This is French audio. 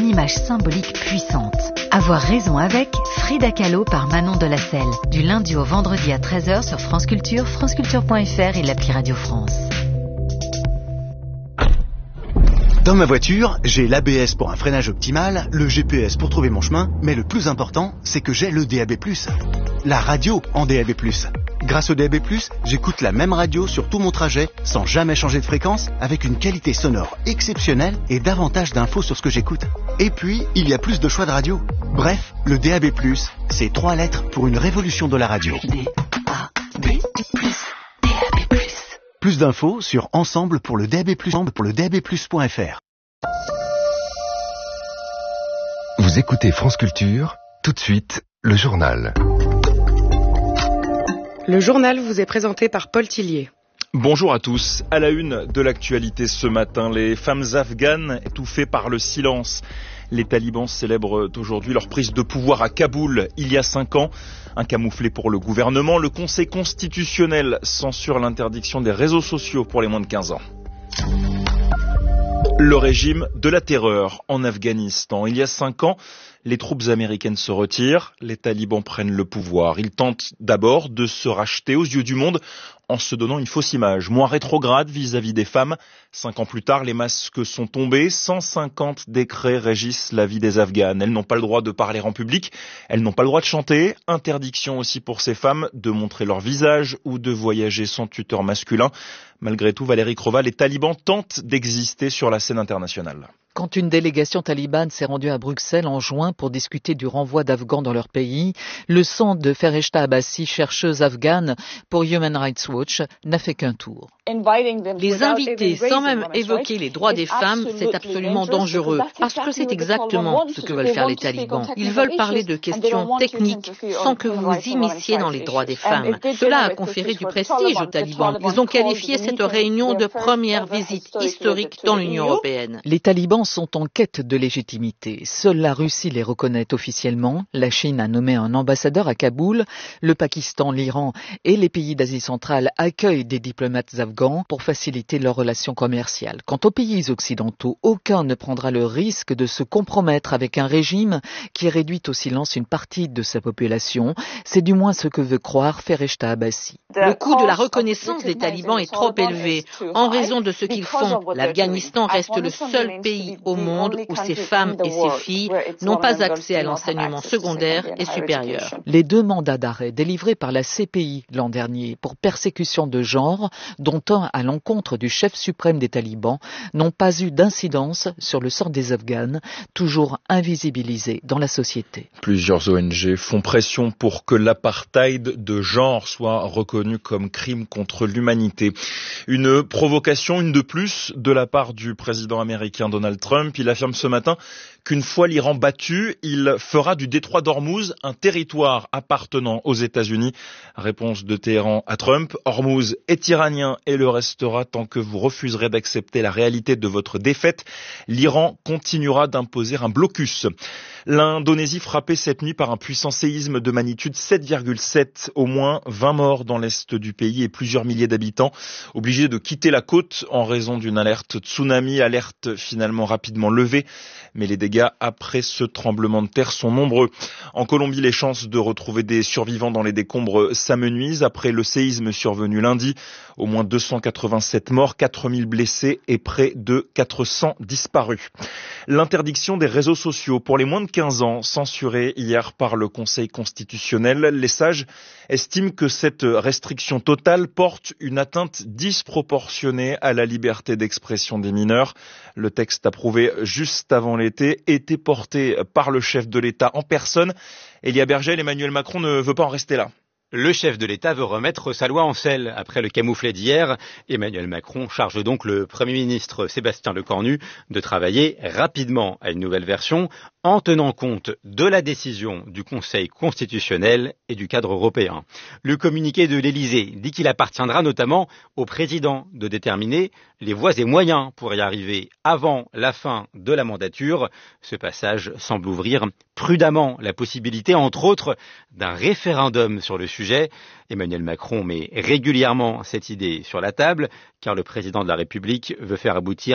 image symbolique puissante. Avoir raison avec Frida Kahlo par Manon Delacelle. Du lundi au vendredi à 13h sur France Culture, franceculture.fr et l'appli Radio France. Dans ma voiture, j'ai l'ABS pour un freinage optimal, le GPS pour trouver mon chemin, mais le plus important, c'est que j'ai le DAB+. La radio en DAB+. Grâce au DAB+, j'écoute la même radio sur tout mon trajet, sans jamais changer de fréquence, avec une qualité sonore exceptionnelle et davantage d'infos sur ce que j'écoute. Et puis, il y a plus de choix de radio. Bref, le DAB+, c'est 3 lettres pour une révolution de la radio. DAB+. Plus d'infos sur Ensemble pour le DAB+, pour le DAB+.fr. Vous écoutez France Culture, tout de suite, le journal. Le journal vous est présenté par Paul Tillier. Bonjour à tous. À la une de l'actualité ce matin, les femmes afghanes étouffées par le silence. Les talibans célèbrent aujourd'hui leur prise de pouvoir à Kaboul il y a 5 ans. Un camouflet pour le gouvernement. Le Conseil constitutionnel censure l'interdiction des réseaux sociaux pour les moins de 15 ans. Le régime de la terreur en Afghanistan. Il y a 5 ans, les troupes américaines se retirent, les talibans prennent le pouvoir. Ils tentent d'abord de se racheter aux yeux du monde en se donnant une fausse image, moins rétrograde vis-à-vis des femmes. 5 ans plus tard, les masques sont tombés, 150 décrets régissent la vie des Afghanes. Elles n'ont pas le droit de parler en public, elles n'ont pas le droit de chanter. Interdiction aussi pour ces femmes de montrer leur visage ou de voyager sans tuteur masculin. Malgré tout, Valérie Crova, les talibans tentent d'exister sur la scène internationale. Quand une délégation talibane s'est rendue à Bruxelles en juin pour discuter du renvoi d'Afghans dans leur pays, le centre de Fereshta Abbasi, chercheuse afghane pour Human Rights Watch, n'a fait qu'un tour. Les inviter sans même évoquer les droits des femmes, c'est absolument dangereux, parce que c'est exactement ce que veulent faire les talibans. Ils veulent parler de questions techniques sans que vous vous immisciez dans les droits des femmes. Cela a conféré du prestige aux talibans. Ils ont qualifié cette réunion de première visite historique dans l'Union européenne. Les talibans sont en quête de légitimité. Seule la Russie les reconnaît officiellement. La Chine a nommé un ambassadeur à Kaboul. Le Pakistan, l'Iran et les pays d'Asie centrale accueillent des diplomates afghans pour faciliter leurs relations commerciales. Quant aux pays occidentaux, aucun ne prendra le risque de se compromettre avec un régime qui réduit au silence une partie de sa population. C'est du moins ce que veut croire Fereshta Abbasi. Le coût de la reconnaissance des talibans est trop élevé. En raison de ce qu'ils font, l'Afghanistan reste le seul pays au monde où ces femmes et ces filles n'ont pas accès à l'enseignement secondaire et supérieur. Les 2 mandats d'arrêt délivrés par la CPI l'an dernier pour persécution de genre, dont un à l'encontre du chef suprême des talibans, n'ont pas eu d'incidence sur le sort des Afghanes, toujours invisibilisés dans la société. Plusieurs ONG font pression pour que l'apartheid de genre soit reconnu comme crime contre l'humanité. Une provocation, une de plus, de la part du président américain Donald Trump. Il affirme ce matin qu'une fois l'Iran battu, il fera du détroit d'Ormuz un territoire appartenant aux États-Unis. Réponse de Téhéran à Trump: Ormuz est iranien et le restera tant que vous refuserez d'accepter la réalité de votre défaite. L'Iran continuera d'imposer un blocus. L'Indonésie frappée cette nuit par un puissant séisme de magnitude 7,7. Au moins 20 morts dans l'est du pays et plusieurs milliers d'habitants obligés de quitter la côte en raison d'une alerte tsunami. Alerte finalement rapidement levée, mais les dégâts après ce tremblement de terre sont nombreux. En Colombie, les chances de retrouver des survivants dans les décombres s'amenuisent. Après le séisme survenu lundi, au moins 287 morts, 4000 blessés et près de 400 disparus. L'interdiction des réseaux sociaux pour les moins de 15 ans, censurée hier par le Conseil constitutionnel. Les sages estiment que cette restriction totale porte une atteinte disproportionnée à la liberté d'expression des mineurs. Le texte approuvé juste avant l'été était porté par le chef de l'État en personne. Elia Bergel, Emmanuel Macron ne veut pas en rester là. Le chef de l'État veut remettre sa loi en selle. Après le camouflet d'hier, Emmanuel Macron charge donc le Premier ministre Sébastien Lecornu de travailler rapidement à une nouvelle version en tenant compte de la décision du Conseil constitutionnel et du cadre européen. Le communiqué de l'Élysée dit qu'il appartiendra notamment au président de déterminer les voies et moyens pour y arriver avant la fin de la mandature. Ce passage semble ouvrir prudemment la possibilité, entre autres, d'un référendum sur le sujet. Emmanuel Macron met régulièrement cette idée sur la table, car le président de la République veut faire aboutir